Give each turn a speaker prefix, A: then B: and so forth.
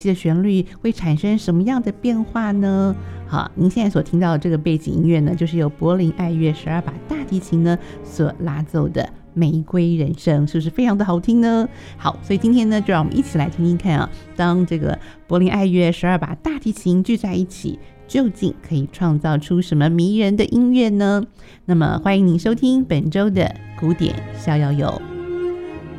A: 的旋律会产生什么样的变化呢？好，您现在所听到的这个背景音乐呢，就是由柏林爱乐12把大提琴呢所拉奏的玫瑰人生，是不是非常的好听呢？好，所以今天呢，就让我们一起来听听看啊，当这个柏林爱乐12把大提琴聚在一起，究竟可以创造出什么迷人的音乐呢？那么欢迎您收听本周的古典逍遥游。